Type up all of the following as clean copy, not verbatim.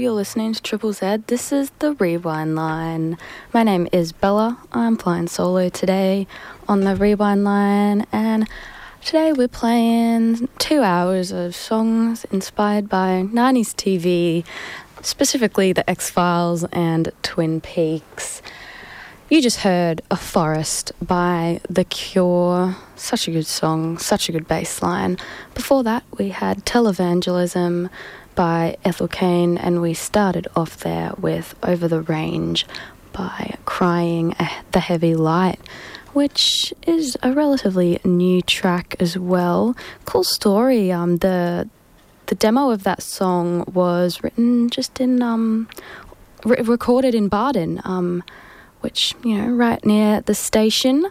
you're listening to Triple Z. This is the Rewind Line. My name is Bella. I'm flying solo today on the Rewind Line, and today we're playing 2 hours of songs inspired by 90s TV, specifically The X-Files and Twin Peaks. You just heard A Forest by The Cure. Such a good song, such a good bass line. Before that, we had Televangelism by Ethel Cain, and we started off there with Over the Range by Crying the Heavy Light, which is a relatively new track as well. Cool story. The demo of that song was written just in recorded in Baden, which, you know, right near the station,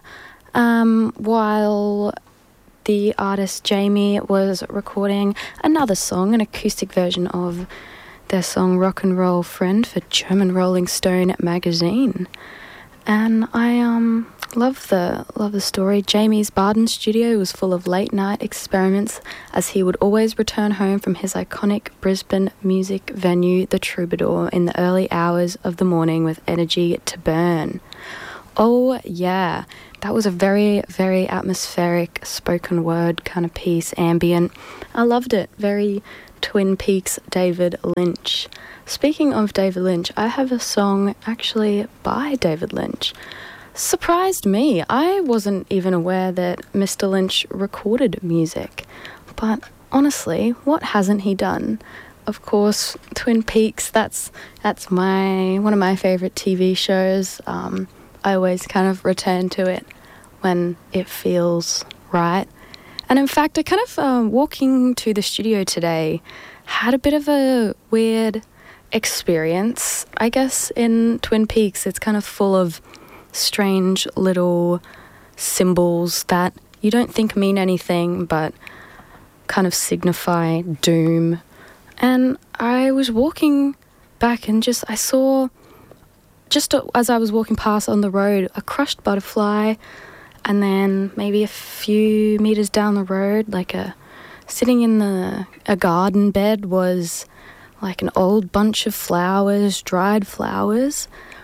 while the artist Jamie was recording another song, an acoustic version of their song Rock and Roll Friend for German Rolling Stone magazine. And I love the story. Jamie's Baden studio was full of late night experiments, as he would always return home from his iconic Brisbane music venue, The Troubadour, in the early hours of the morning with energy to burn. Oh yeah, that was a very, very atmospheric spoken word kind of piece, ambient. I loved it. Very Twin Peaks David Lynch. Speaking of David Lynch, I have a song actually by David Lynch. Surprised me. I wasn't even aware that Mr. Lynch recorded music. But honestly, what hasn't he done? Of course, Twin Peaks, that's one of my favourite TV shows. I always kind of return to it when it feels right. And in fact, I kind of, walking to the studio today, had a bit of a weird experience. I guess in Twin Peaks, it's kind of full of strange little symbols that you don't think mean anything, but kind of signify doom. And I was walking back and I saw, just as I was walking past on the road, a crushed butterfly, and then maybe a few meters down the road, sitting in a garden bed was like an old bunch of flowers, dried flowers,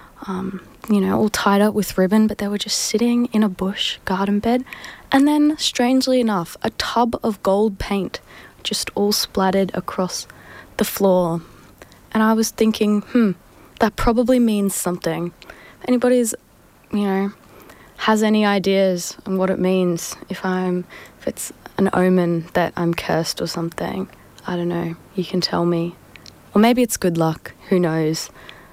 all tied up with ribbon, but they were just sitting in a bush garden bed. And then, strangely enough, a tub of gold paint just all splattered across the floor. And I was thinking, that probably means something. If anybody's, has any ideas on what it means, if it's an omen that I'm cursed or something, I don't know, you can tell me. Or maybe it's good luck, who knows.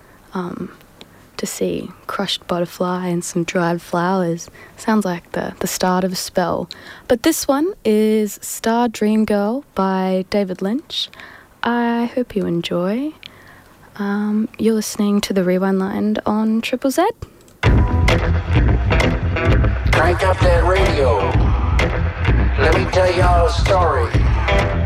To see crushed butterfly and some dried flowers sounds like the start of a spell. But this one is Star Dream Girl by David Lynch. I hope you enjoy. You're listening to the Rewind Line on Triple Z. Crank up that radio. Let me tell y'all a story.